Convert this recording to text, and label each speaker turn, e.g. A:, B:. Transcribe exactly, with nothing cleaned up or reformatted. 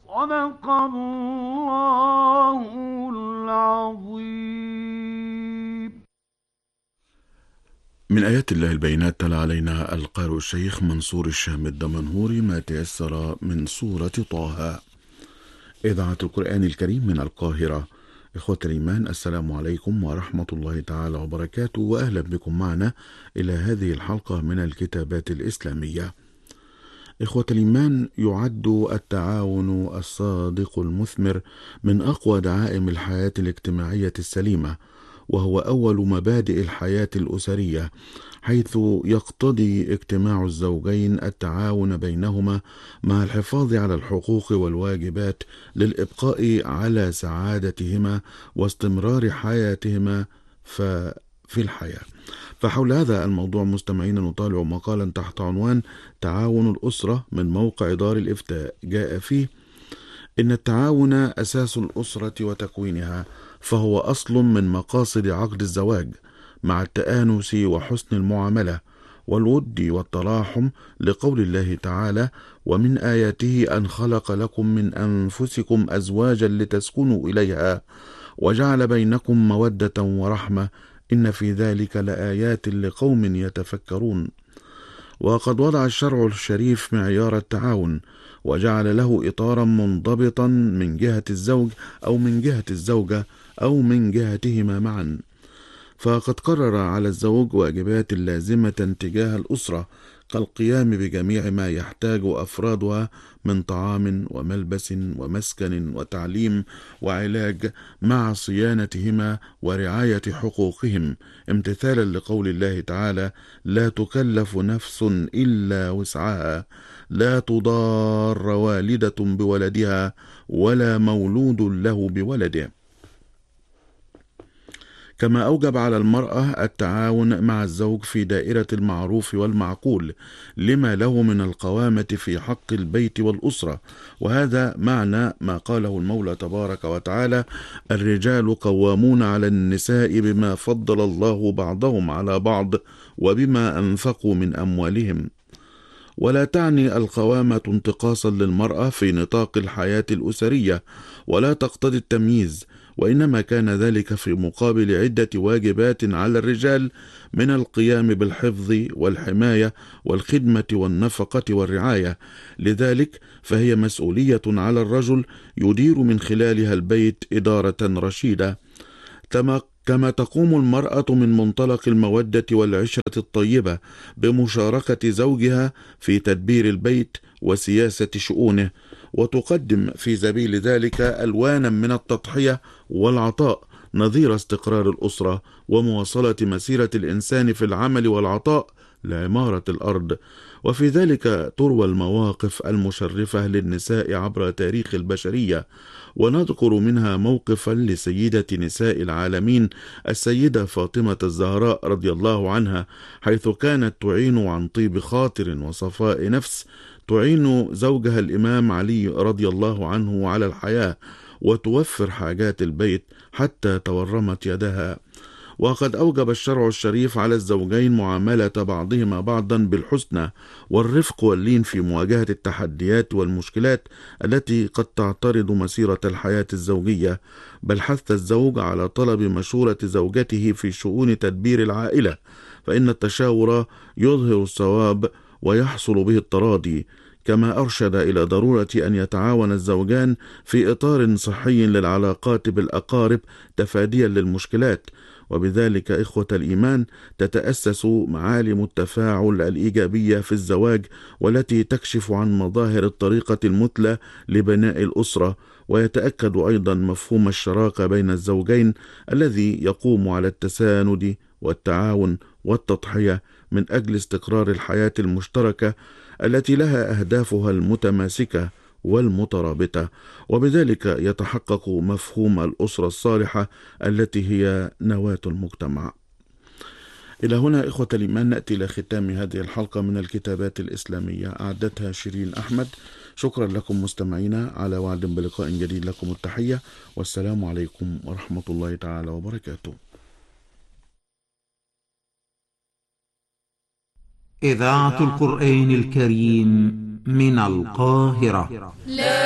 A: صدق الله العظيم.
B: من آيات الله البينات تلا علينا القارئ الشيخ منصور الشام الدمنهوري ما تيسر من سورة طه. إذاعة القرآن الكريم من القاهرة. إخوة الإيمان، السلام عليكم ورحمة الله تعالى وبركاته، وأهلا بكم معنا إلى هذه الحلقة من الكتابات الإسلامية. إخوة الإيمان، يعد التعاون الصادق المثمر من أقوى دعائم الحياة الاجتماعية السليمة، وهو أول مبادئ الحياة الأسرية، حيث يقتضي اجتماع الزوجين التعاون بينهما مع الحفاظ على الحقوق والواجبات للإبقاء على سعادتهما واستمرار حياتهما في الحياة. فحول هذا الموضوع مستمعين نطالع مقالا تحت عنوان تعاون الأسرة من موقع دار الإفتاء، جاء فيه: إن التعاون أساس الأسرة وتكوينها، فهو أصل من مقاصد عقد الزواج، مع التآنس وحسن المعاملة والود والتراحم، لقول الله تعالى: ومن آياته أن خلق لكم من أنفسكم أزواجا لتسكنوا إليها وجعل بينكم مودة ورحمة، إن في ذلك لآيات لقوم يتفكرون. وقد وضع الشرع الشريف معيار التعاون، وجعل له إطارا منضبطا من جهة الزوج أو من جهة الزوجة أو من جهتهما معا. فقد قرر على الزوج واجبات لازمة تجاه الأسرة، كالقيام بجميع ما يحتاج أفرادها من طعام وملبس ومسكن وتعليم وعلاج، مع صيانتهما ورعاية حقوقهم، امتثالا لقول الله تعالى: لا تكلف نفس إلا وسعها، لا تضار والدة بولدها ولا مولود له بولده. كما أوجب على المرأة التعاون مع الزوج في دائرة المعروف والمعقول، لما له من القوامة في حق البيت والأسرة. وهذا معنى ما قاله المولى تبارك وتعالى: الرجال قوامون على النساء بما فضل الله بعضهم على بعض وبما أنفقوا من أموالهم. ولا تعني القوامة انتقاصا للمرأة في نطاق الحياة الأسرية، ولا تقتضي التمييز، وإنما كان ذلك في مقابل عدة واجبات على الرجال، من القيام بالحفظ والحماية والخدمة والنفقة والرعاية. لذلك فهي مسؤولية على الرجل يدير من خلالها البيت إدارة رشيدة، كما تقوم المرأة من منطلق المودة والعشرة الطيبة بمشاركة زوجها في تدبير البيت وسياسة شؤونه، وتقدم في سبيل ذلك ألوانا من التضحية والعطاء، نظير استقرار الأسرة ومواصلة مسيرة الإنسان في العمل والعطاء لعمارة الأرض. وفي ذلك تروى المواقف المشرفة للنساء عبر تاريخ البشرية، ونذكر منها موقفا لسيدة نساء العالمين السيدة فاطمة الزهراء رضي الله عنها، حيث كانت تعين عن طيب خاطر وصفاء نفس، تعين زوجها الإمام علي رضي الله عنه على الحياة، وتوفر حاجات البيت حتى تورمت يدها. وقد أوجب الشرع الشريف على الزوجين معاملة بعضهما بعضا بالحسنى والرفق واللين في مواجهة التحديات والمشكلات التي قد تعترض مسيرة الحياة الزوجية، بل حث الزوج على طلب مشورة زوجته في شؤون تدبير العائلة، فإن التشاور يظهر الصواب ويحصل به التراضي. كما أرشد إلى ضرورة أن يتعاون الزوجان في إطار صحي للعلاقات بالأقارب تفاديا للمشكلات. وبذلك إخوة الإيمان تتأسس معالم التفاعل الإيجابية في الزواج، والتي تكشف عن مظاهر الطريقة المثلى لبناء الأسرة، ويتأكد أيضا مفهوم الشراكة بين الزوجين الذي يقوم على التساند والتعاون والتضحية من أجل استقرار الحياة المشتركة التي لها أهدافها المتماسكة والمترابطة، وبذلك يتحقق مفهوم الأسرة الصالحة التي هي نواة المجتمع. إلى هنا إخوة الإيمان نأتي إلى ختام هذه الحلقة من الكتابات الإسلامية، أعدتها شيرين أحمد. شكرا لكم مستمعينا، على وعد بلقاء جديد. لكم التحية والسلام عليكم ورحمة الله تعالى وبركاته.
C: إذاعة القرآن الكريم من القاهرة.